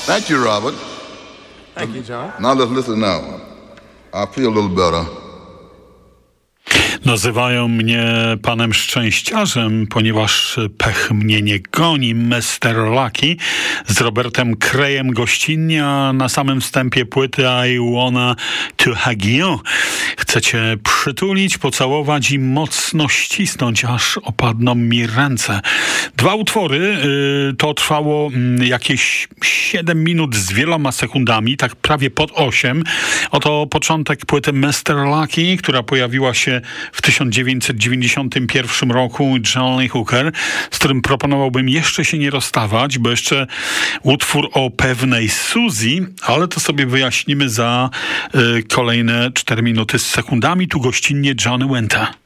Thank you, Robert. Thank you, John. Now let's listen now. I feel a little better. Nazywają mnie panem szczęściarzem, ponieważ pech mnie nie goni. Mr. Lucky z Robertem Crayem gościnnie, a na samym wstępie płyty I Wanna to Hug You. Chcę cię przytulić, pocałować i mocno ścisnąć, aż opadną mi ręce. Dwa utwory, to trwało jakieś 7 minut z wieloma sekundami, tak prawie pod 8. Oto początek płyty Mr. Lucky, która pojawiła się w 1991 roku. John Lee Hooker, z którym proponowałbym jeszcze się nie rozstawać, bo jeszcze utwór o pewnej Suzy, ale to sobie wyjaśnimy za kolejne 4 minuty z sekundami. Tu gościnnie Johnny Winter.